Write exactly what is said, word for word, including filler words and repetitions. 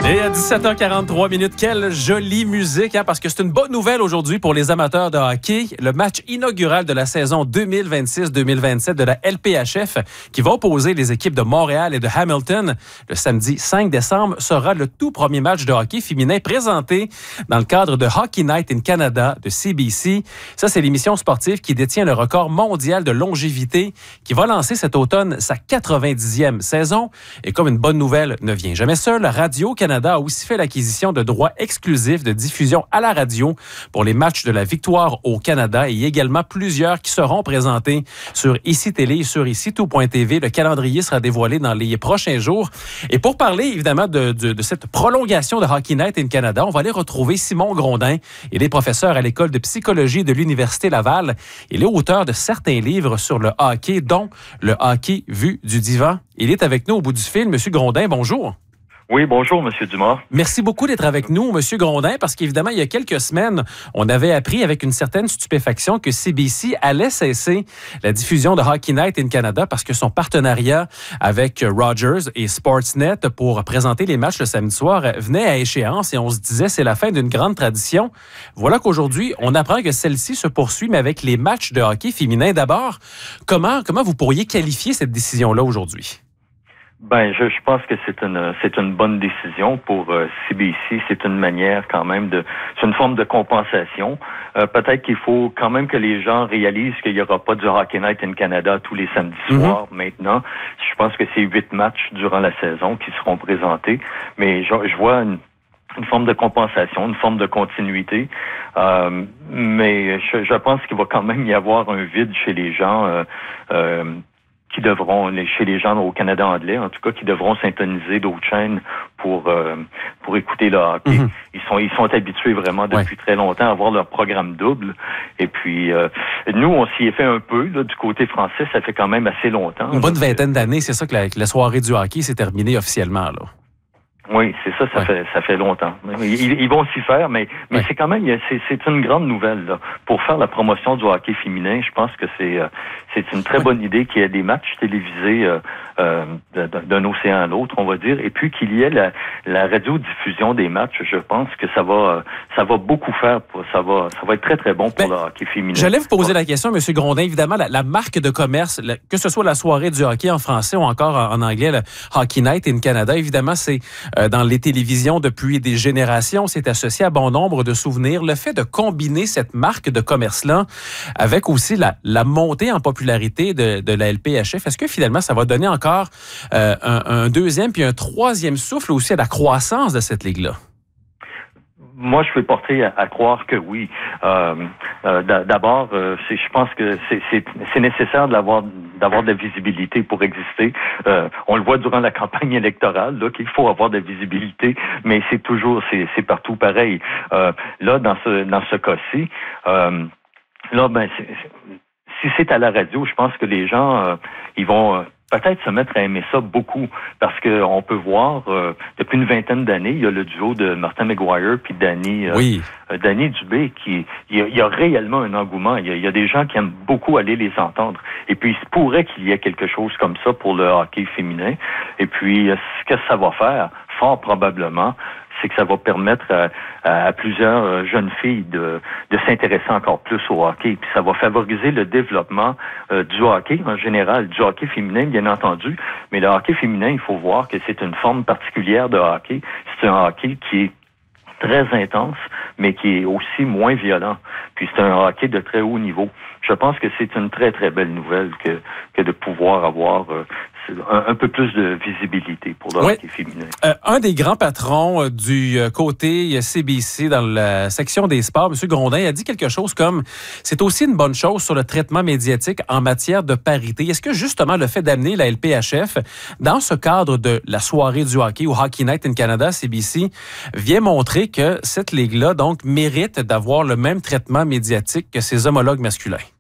Et à dix-sept heures quarante-trois minutes, quelle jolie musique, hein, parce que c'est une bonne nouvelle aujourd'hui pour les amateurs de hockey. Le match inaugural de la saison deux mille vingt-six deux mille vingt-sept de la L P H F qui va opposer les équipes de Montréal et de Hamilton le samedi cinq décembre sera le tout premier match de hockey féminin présenté dans le cadre de Hockey Night in Canada de C B C. Ça, c'est l'émission sportive qui détient le record mondial de longévité qui va lancer cet automne sa quatre-vingt-dixième saison. Et comme une bonne nouvelle ne vient jamais seule, Radio-Canada a aussi fait l'acquisition de droits exclusifs de diffusion à la radio pour les matchs de la victoire au Canada et également plusieurs qui seront présentés sur Ici Télé et sur ici tout point t v. Le calendrier sera dévoilé dans les prochains jours. Et pour parler évidemment de, de, de cette prolongation de Hockey Night in Canada, on va aller retrouver Simon Grondin. Il est professeur à l'École de psychologie de l'Université Laval. Il est auteur de certains livres sur le hockey, dont Le hockey vu du divan. Il est avec nous au bout du fil. Monsieur Grondin, bonjour. Oui, bonjour, Monsieur Dumas. Merci beaucoup d'être avec nous, Monsieur Grondin, parce qu'évidemment, il y a quelques semaines, on avait appris avec une certaine stupéfaction que C B C allait cesser la diffusion de Hockey Night in Canada parce que son partenariat avec Rogers et Sportsnet pour présenter les matchs le samedi soir venait à échéance et on se disait c'est la fin d'une grande tradition. Voilà qu'aujourd'hui, on apprend que celle-ci se poursuit, mais avec les matchs de hockey féminin. D'abord, comment, comment vous pourriez qualifier cette décision-là aujourd'hui? Ben, je, je pense que c'est une c'est une bonne décision pour euh, C B C. C'est une manière quand même de c'est une forme de compensation. Euh, peut-être qu'il faut quand même que les gens réalisent qu'il n'y aura pas du Hockey Night in Canada tous les samedis mm-hmm. soirs maintenant. Je pense que c'est huit matchs durant la saison qui seront présentés, mais je, je vois une une forme de compensation, une forme de continuité. Euh, mais je, je pense qu'il va quand même y avoir un vide chez les gens. Euh, euh, qui devront, chez les gens au Canada anglais, en tout cas, qui devront syntoniser d'autres chaînes pour euh, pour écouter le hockey. Mm-hmm. Ils sont ils sont habitués vraiment depuis ouais. très longtemps à avoir leur programme double. Et puis, euh, nous, on s'y est fait un peu, là, du côté français, ça fait quand même assez longtemps. Une bonne vingtaine d'années, c'est ça que la, que la soirée du hockey s'est terminée officiellement, là. Oui, c'est ça, ça ouais. fait ça fait longtemps. Ils, ils vont s'y faire, mais mais ouais. c'est quand même c'est c'est une grande nouvelle là. Pour faire la promotion du hockey féminin. Je pense que c'est euh, c'est une très ouais. bonne idée qu'il y ait des matchs télévisés euh, euh, d'un océan à l'autre, on va dire, et puis qu'il y ait la, la radiodiffusion des matchs. Je pense que ça va ça va beaucoup faire pour ça va ça va être très très bon pour ben, le hockey féminin. J'allais vous poser ouais. la question, Monsieur Grondin. Évidemment, la, la marque de commerce, la, que ce soit la soirée du hockey en français ou encore en, en anglais, le Hockey Night in Canada, évidemment, c'est dans les télévisions depuis des générations, c'est associé à bon nombre de souvenirs. Le fait de combiner cette marque de commerce-là avec aussi la, la montée en popularité de, de la L P H F, est-ce que finalement, ça va donner encore euh, un, un deuxième puis un troisième souffle aussi à la croissance de cette ligue-là? Moi, je suis porté à, à croire que oui. Euh, euh, d'abord, euh, c'est, je pense que c'est, c'est, c'est nécessaire d'avoir, d'avoir de la visibilité pour exister. Euh, on le voit durant la campagne électorale, là, qu'il faut avoir de la visibilité, mais c'est toujours, c'est, c'est partout pareil. Euh, là, dans ce, dans ce cas-ci, euh, là, ben, c'est, si c'est à la radio, je pense que les gens, euh, ils vont euh, peut-être se mettre à aimer ça beaucoup, parce que on peut voir euh, depuis une vingtaine d'années, il y a le duo de Martin McGuire puis Danny, euh, oui. euh, Danny Dubé, qui il y, a, il y a réellement un engouement. Il y a, il y a des gens qui aiment beaucoup aller les entendre. Et puis il se pourrait qu'il y ait quelque chose comme ça pour le hockey féminin. Et puis ce que ça va faire, fort probablement, c'est que ça va permettre à, à plusieurs jeunes filles de, de s'intéresser encore plus au hockey. Puis ça va favoriser le développement euh, du hockey en général, du hockey féminin, bien entendu. Mais le hockey féminin, il faut voir que c'est une forme particulière de hockey. C'est un hockey qui est très intense, mais qui est aussi moins violent. Puis c'est un hockey de très haut niveau. Je pense que c'est une très, très belle nouvelle que, que de pouvoir avoir euh, un, un peu plus de visibilité pour le ouais. hockey féminin. Euh, un des grands patrons euh, du côté C B C dans la section des sports, M. Grondin, a dit quelque chose comme « C'est aussi une bonne chose sur le traitement médiatique en matière de parité ». Est-ce que justement le fait d'amener la L P H F dans ce cadre de la soirée du hockey ou Hockey Night in Canada, C B C, vient montrer que cette ligue-là donc mérite d'avoir le même traitement médiatique que ses homologues masculins?